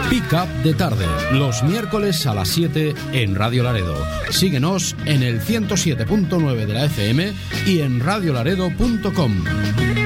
Pick Up de tarde, los miércoles a las 7 en Radio Laredo. Síguenos en el 107.9 de la FM y en radiolaredo.com.